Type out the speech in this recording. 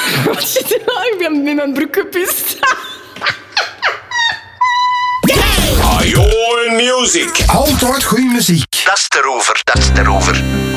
Ik ben met mijn broek gepist. Ajo en music. Altijd goede muziek. Dat is erover.